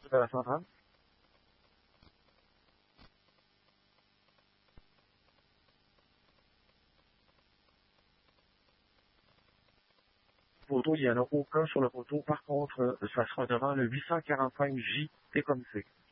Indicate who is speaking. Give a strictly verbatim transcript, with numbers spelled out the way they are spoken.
Speaker 1: de la centrale. Poteau, il n'y en a aucun sur le poteau. Par contre, euh, ça sera devant le huit cent quarante-cinq J T comme C.